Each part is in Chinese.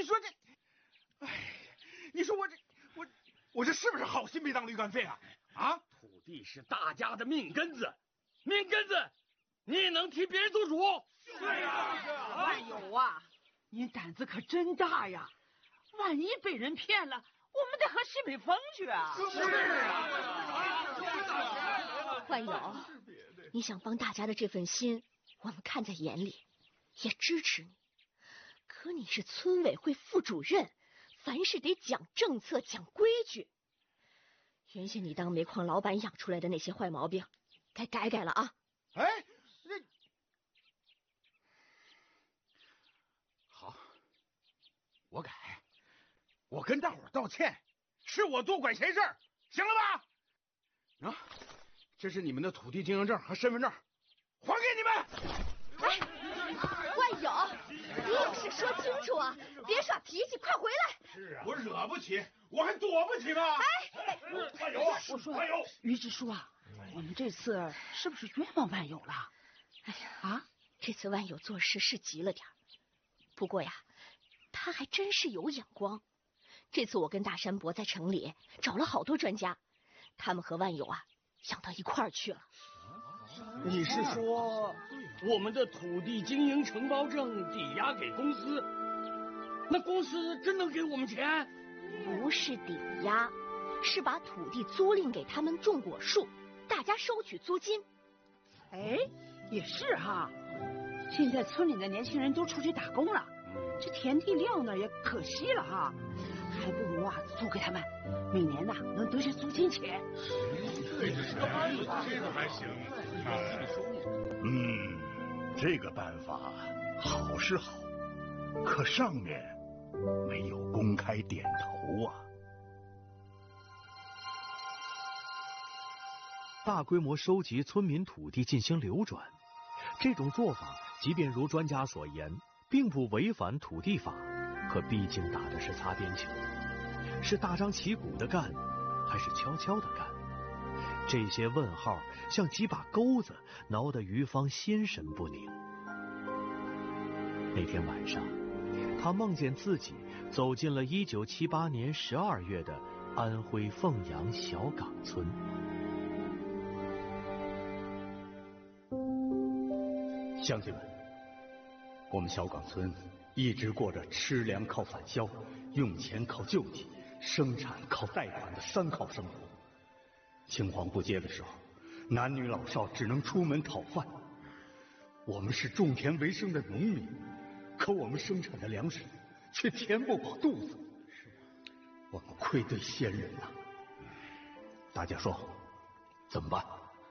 说这，哎，你说我这是不是好心没当驴肝肺啊？啊， 土地是大家的命根子，命根子，你也能替别人做主？ 对呀， 万有啊，您胆子可真大呀！万一被人骗了，我们得和西北风去啊！ 是啊， 万有，你想帮大家的这份心，我们看在眼里，也支持你。可你是村委会副主任，凡事得讲政策、讲规矩。原先你当煤矿老板养出来的那些坏毛病，该改改了啊！ 哎，那好，我改，我跟大伙儿道歉，是我多管闲事儿，行了吧？啊，这是你们的土地经营证和身份证，还给你们。 哎，万有，你有事说清楚啊，别耍脾气，快回来！ 是啊，我惹不起，我还躲不起吗？ 哎， 万有， 我说， 万有， 于支书啊，我们这次是不是冤枉万有了？ 哎呀啊， 这次万有做事是急了点儿，不过呀，他还真是有眼光。这次我跟大山伯在城里找了好多专家，他们和万有啊想到一块儿去了。 你是说我们的土地经营承包证抵押给公司，那公司真能给我们钱？ 不是抵押，是把土地租赁给他们种果树，大家收取租金。 哎，也是哈，现在村里的年轻人都出去打工了，这田地撂那也可惜了哈，还不如啊租给他们，每年呐能得些租金钱。 这个还行。这个办法好是好，可上面没有公开点头啊。 大规模收集村民土地进行流转，这种做法即便如专家所言，并不违反土地法，可毕竟打的是擦边球，是大张旗鼓的干，还是悄悄的干？这些问号像几把钩子，挠得于芳心神不宁。那天晚上，他梦见自己走进了1978年12月的安徽凤阳小岗村。 乡亲们，我们小岗村一直过着吃粮靠返销、用钱靠救济、生产靠贷款的3靠生活。青黄不接的时候，男女老少只能出门讨饭。我们是种田为生的农民，可我们生产的粮食却填不饱肚子。我们愧对先人呐！大家说怎么办？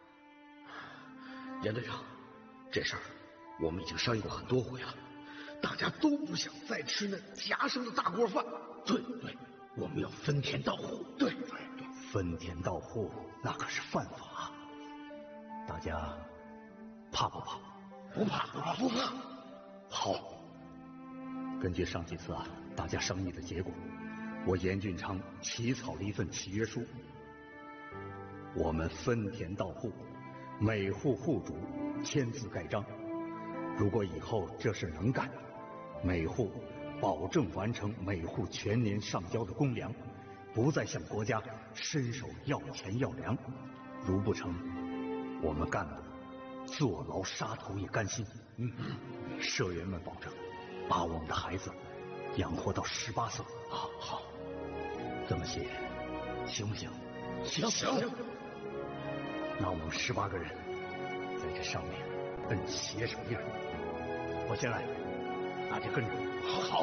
严队长，这事儿我们已经商议过很多回了，大家都不想再吃那夹生的大锅饭。对，我们要分田到户。对， 分田到户那可是犯法，大家怕不怕？ 不怕。 好，根据上几次大家商议的结果，我严俊昌起草了一份契约书。我们分田到户，每户户主签字盖章。如果以后这事能干，每户保证完成每户全年上交的公粮，不再向国家伸手要钱要粮。如不成，我们干部坐牢杀头也甘心。社员们保证把我们的孩子养活到18岁。好，这么写行不行？行。那我们18个人在这上面摁写手印。我先来，大家跟着。好。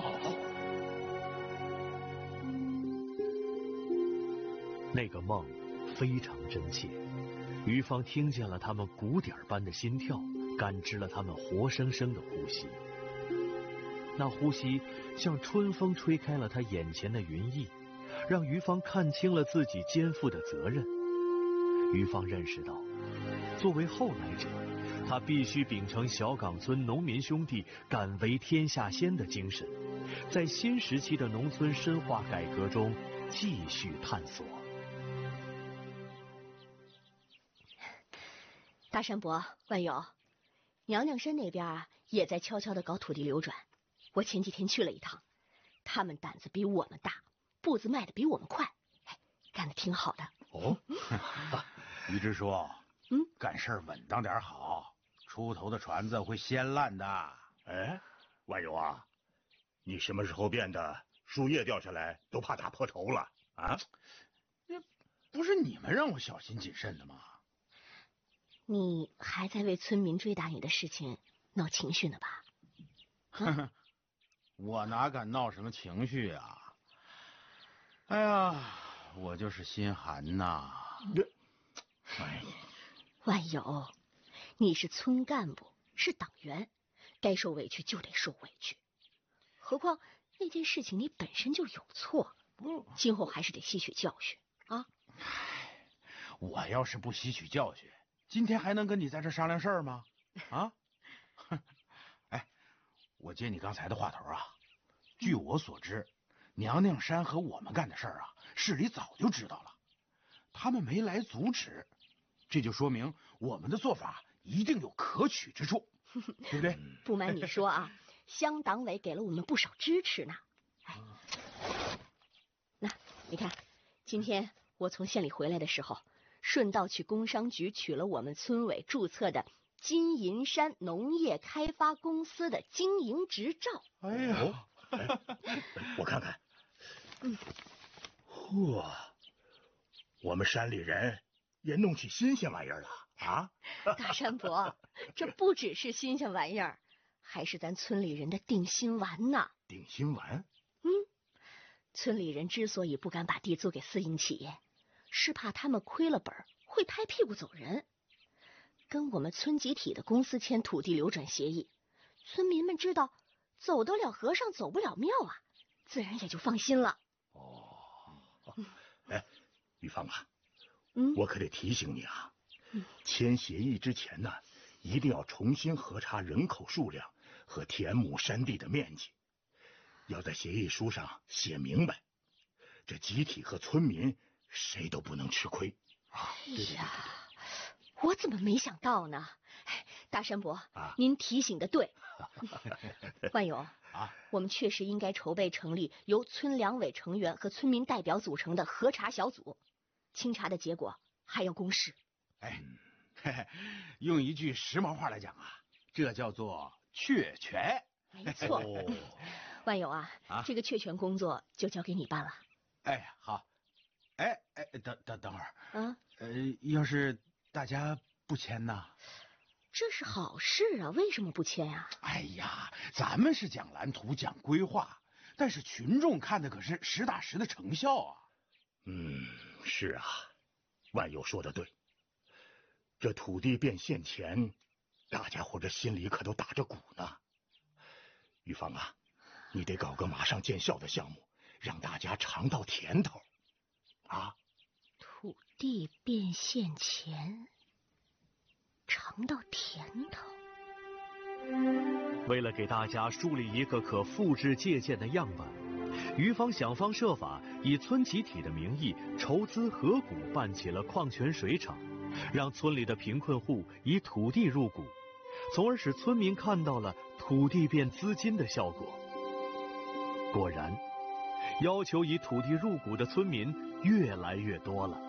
那个梦非常真切，于芳听见了他们鼓点般的心跳，感知了他们活生生的呼吸。那呼吸像春风吹开了他眼前的云翳，让于芳看清了自己肩负的责任。于芳认识到，作为后来者，他必须秉承小岗村农民兄弟敢为天下先的精神，在新时期的农村深化改革中继续探索。 大山伯、万有，娘娘山那边也在悄悄地搞土地流转。我前几天去了一趟， 他们胆子比我们大，步子迈得比我们快，干得挺好的。 哦， 于支书，干事稳当点好，出头的船子会先烂的。 哎，万有啊，你什么时候变得树叶掉下来都怕打破头了啊？ 不是你们让我小心谨慎的吗？ 你还在为村民追打你的事情闹情绪呢吧？ 我哪敢闹什么情绪啊！哎呀，我就是心寒呐。 哎， 万有，你是村干部，是党员，该受委屈就得受委屈。何况那件事情你本身就有错，今后还是得吸取教训啊。 我要是不吸取教训，今天还能跟你在这商量事儿吗？啊？哎，我接你刚才的话头啊。据我所知，娘娘山和我们干的事儿啊，市里早就知道了，他们没来阻止，这就说明我们的做法一定有可取之处，对不对？ 不瞒你说啊，乡党委给了我们不少支持呢。哎，那你看，今天我从县里回来的时候，顺道去工商局取了我们村委注册的金银山农业开发公司的经营执照。 哎呀， 我看看，嚯，我们山里人也弄起新鲜玩意儿了啊！ 大山伯，这不只是新鲜玩意儿，还是咱村里人的定心丸呢。 定心丸？ 村里人之所以不敢把地租给私营企业，是怕他们亏了本会拍屁股走人。跟我们村集体的公司签土地流转协议，村民们知道走得了和尚走不了庙啊，自然也就放心了。 哎，玉芳啊，我可得提醒你啊，签协议之前呢，一定要重新核查人口数量和田亩山地的面积，要在协议书上写明白，这集体和村民谁都不能吃亏啊！ 哎呀，我怎么没想到呢？大山伯，您提醒的对。万有啊，我们确实应该筹备成立由村两委成员和村民代表组成的核查小组，清查的结果还要公示。 用一句时髦话来讲啊，这叫做确权。 没错。万有啊，这个确权工作就交给你办了。 哎，好。等会儿啊， 要是大家不签呢？ 这是好事啊，为什么不签呀？ 哎呀，咱们是讲蓝图、讲规划，但是群众看的可是实打实的成效啊。 是啊，万有说的对。这土地变现前，大家伙这心里可都打着鼓呢。玉芳啊，你得搞个马上见效的项目，让大家尝到甜头。啊， 土地变现前，尝到甜头。 为了给大家树立一个可复制借鉴的样板，于芳想方设法以村集体的名义筹资合股办起了矿泉水厂，让村里的贫困户以土地入股，从而使村民看到了土地变资金的效果。果然，要求以土地入股的村民越来越多了。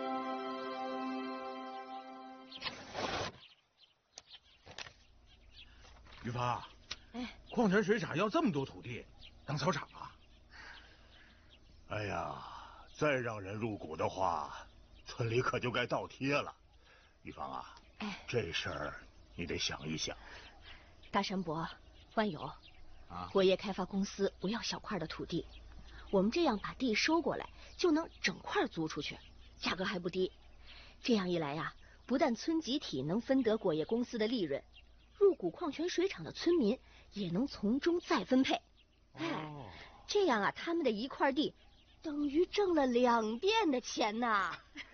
于芳，矿泉水厂要这么多土地当草场啊？ 哎呀，再让人入股的话，村里可就该倒贴了。玉芳啊，这事儿你得想一想。 大山伯，万有，果业开发公司不要小块的土地，我们这样把地收过来，就能整块租出去，价格还不低。这样一来呀，不但村集体能分得果业公司的利润，入股矿泉水厂的村民也能从中再分配。这样啊，他们的一块地等于挣了2遍的钱呐。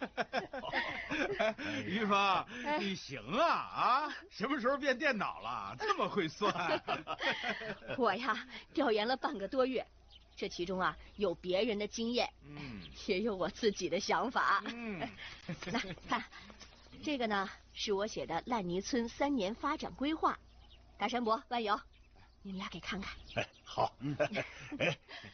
于芳，你行啊！什么时候变电脑了？这么会算？ 我呀，调研了半个多月，这其中啊有别人的经验，也有我自己的想法。那看，这个呢是我写的烂泥村3年发展规划。大山伯、万有，你们俩给看看。 好。